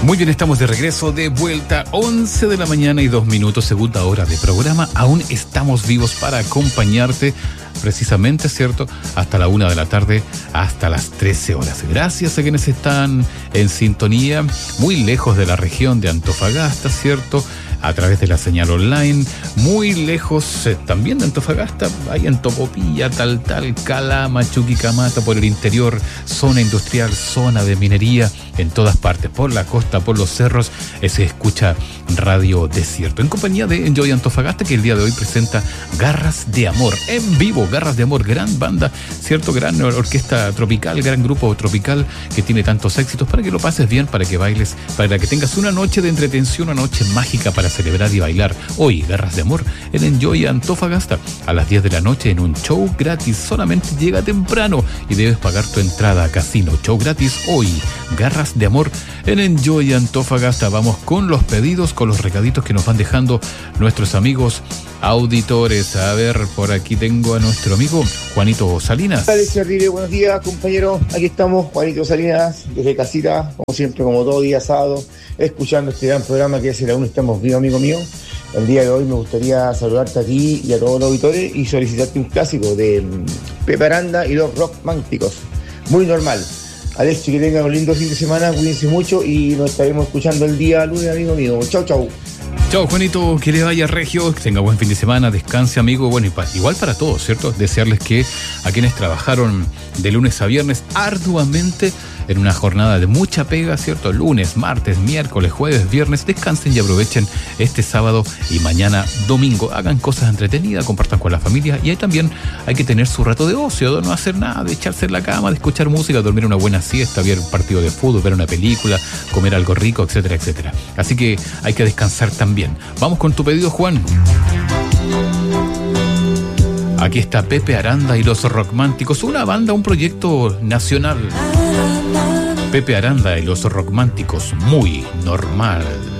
Muy bien, estamos de regreso, de vuelta, 11 de la mañana y 2 minutos, segunda hora de programa. Aún estamos vivos para acompañarte, precisamente, ¿cierto? Hasta la 1 de la tarde, hasta las 13 horas. Gracias a quienes están en sintonía, muy lejos de la región de Antofagasta, ¿cierto? A través de la señal online, muy lejos también de Antofagasta, ahí en Tocopilla, Taltal, Calama, Chuquicamata, por el interior, zona industrial, zona de minería, en todas partes, por la costa, por los cerros, se escucha Radio Desierto, en compañía de Enjoy Antofagasta, que el día de hoy presenta Garras de Amor, en vivo. Garras de Amor, gran banda, ¿cierto? Gran orquesta tropical, gran grupo tropical que tiene tantos éxitos, para que lo pases bien, para que bailes, para que tengas una noche de entretención, una noche mágica para celebrar y bailar. Hoy, Garras de Amor en Enjoy Antofagasta, a las 10 de la noche en un show gratis. Solamente llega temprano y debes pagar tu entrada a casino. Show gratis hoy, Garras de Amor en Enjoy Antofagasta. Vamos con los pedidos, con los recaditos que nos van dejando nuestros amigos auditores. A ver, por aquí tengo a nuestro amigo Juanito Salinas. Buenos días, compañeros. Aquí estamos, Juanito Salinas, desde casita, como siempre, como todo día sábado, escuchando este gran programa que es el Aún Estamos Vivos, amigo mío. El día de hoy me gustaría saludarte a ti y a todos los auditores y solicitarte un clásico de Pepe Aranda y los Rockmánticos. Muy normal. Alexi, que tengan un lindo fin de semana, cuídense mucho y nos estaremos escuchando el día lunes, amigo mío. Chau, chau. Chao, Juanito, que le vaya regio, que tenga buen fin de semana, descanse, amigo. Bueno, igual para todos, ¿cierto? Desearles que a quienes trabajaron de lunes a viernes arduamente en una jornada de mucha pega, ¿cierto? Lunes, martes, miércoles, jueves, viernes, descansen y aprovechen este sábado y mañana domingo. Hagan cosas entretenidas, compartan con la familia, y ahí también hay que tener su rato de ocio, de no hacer nada, de echarse en la cama, de escuchar música, dormir una buena siesta, ver un partido de fútbol, ver una película, comer algo rico, etcétera, etcétera. Así que hay que descansar también. Vamos con tu pedido, Juan. Aquí está Pepe Aranda y los Rockmánticos, una banda, un proyecto nacional. Pepe Aranda y los Rockmánticos, muy normal.